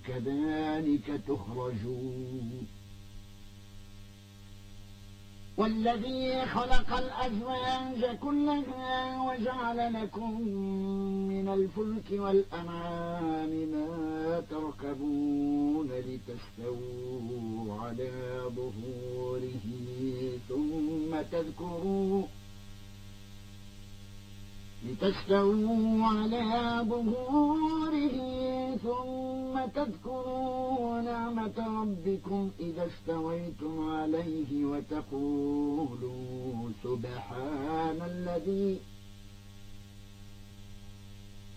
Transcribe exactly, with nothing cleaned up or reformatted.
كذلك تخرجون والذي خلق الأزواج كلها وجعل لكم من الفلك والأنعام ما تركبون لتستووا على ظهوره ثم تذكروا لتستووا على ظهوره ثم تذكروا نعمة ربكم إذا استويتم عليه وتقولوا سبحان الذي